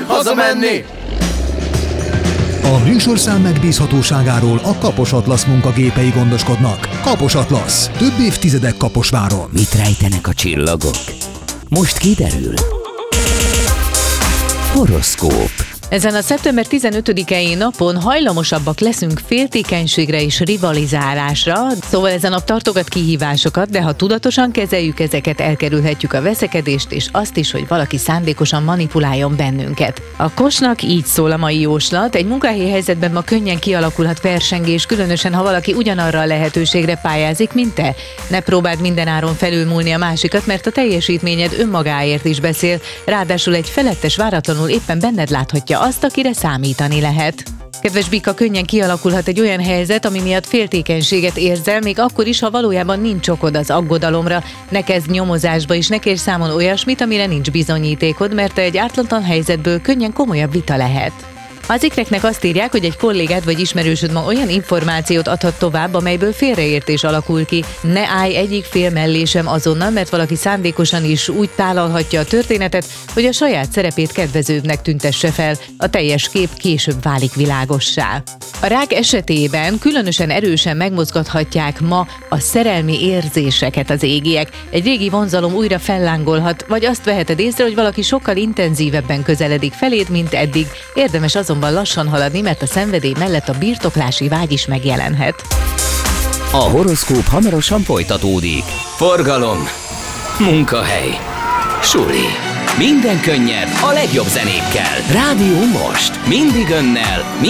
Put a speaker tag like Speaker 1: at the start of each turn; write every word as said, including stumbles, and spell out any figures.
Speaker 1: hazamenni!
Speaker 2: A műsorszám megbízhatóságáról a Kapos Atlasz munkagépei gondoskodnak. Kapos Atlasz. Több évtizedek Kaposváron.
Speaker 3: Mit rejtenek a csillagok? Most kiderül. Horoszkóp.
Speaker 4: Ezen a szeptember tizenötödikei napon hajlamosabbak leszünk féltékenységre és rivalizálásra, szóval ezen nap tartogat kihívásokat, de ha tudatosan kezeljük ezeket, elkerülhetjük a veszekedést és azt is, hogy valaki szándékosan manipuláljon bennünket. A Kosnak így szól a mai jóslat: egy munkahelyi helyzetben ma könnyen kialakulhat versengés, különösen ha valaki ugyanarra a lehetőségre pályázik, mint te. Ne próbáld mindenáron felülmúlni a másikat, mert a teljesítményed önmagáért is beszél, ráadásul egy felettes váratlanul éppen benned láthatja azt, akire számítani lehet. Kedves Bika, könnyen kialakulhat egy olyan helyzet, ami miatt féltékenységet érzel, még akkor is, ha valójában nincs okod az aggodalomra. Ne kezd nyomozásba, és ne kérj számon olyasmit, amire nincs bizonyítékod, mert egy ártatlan helyzetből könnyen komolyabb vita lehet. Az ikreknek azt írják, hogy egy kollégád vagy ismerősöd ma olyan információt adhat tovább, amelyből félreértés alakul ki. Ne állj egyik fél mellé sem azonnal, mert valaki szándékosan is úgy tálalhatja a történetet, hogy a saját szerepét kedvezőbbnek tüntesse fel. A teljes kép később válik világossá. A rák esetében különösen erősen megmozgathatják ma a szerelmi érzéseket az égiek. Egy régi vonzalom újra fellángolhat, vagy azt veheted észre, hogy valaki sokkal intenzívebben közeledik feléd, mint eddig. Érdemes azonban lassan haladni, mert a szenvedély mellett a birtoklási vágy is megjelenhet.
Speaker 3: A horoszkóp hamarosan folytatódik. Forgalom, munkahely, suli. Minden könnyed a legjobb zenékkel. Rádió most. Mindig önnel.